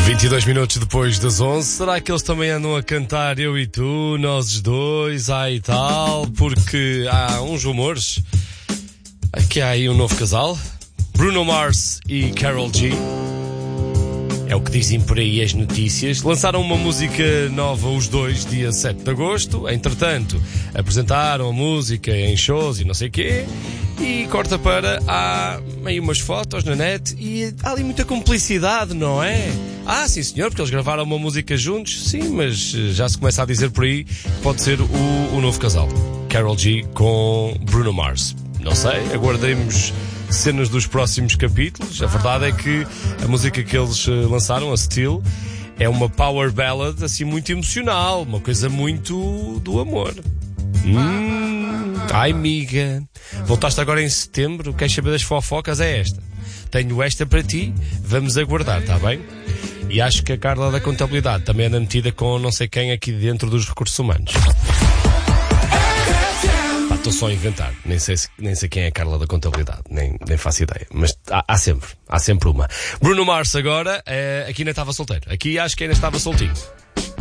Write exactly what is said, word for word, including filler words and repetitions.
vinte e dois minutos depois das onze, será que eles também andam a cantar eu e tu, nós os dois, ai e tal? Porque há uns rumores que há aí um novo casal, Bruno Mars e Karol G. É o que dizem por aí as notícias. Lançaram uma música nova os dois, dia sete de agosto. Entretanto, apresentaram a música em shows e não sei o quê. E corta para, há meio umas fotos na net e há ali muita cumplicidade, não é? Ah, sim senhor, porque eles gravaram uma música juntos. Sim, mas já se começa a dizer por aí que pode ser o, o novo casal. Karol G com Bruno Mars. Não sei, aguardemos cenas dos próximos capítulos. A verdade é que a música que eles lançaram, a Still, é uma power ballad assim muito emocional, uma coisa muito do amor. Hum, ai amiga, voltaste agora em setembro, queres saber das fofocas? É esta. Tenho esta para ti, vamos aguardar, está bem? E acho que a Carla da Contabilidade também anda metida com não sei quem aqui dentro dos recursos humanos. Estou só a inventar, nem sei, se, nem sei quem é a Carla da Contabilidade, nem, nem faço ideia, mas há, há sempre, há sempre uma. Bruno Mars agora, é, aqui ainda estava solteiro, aqui acho que ainda estava soltinho.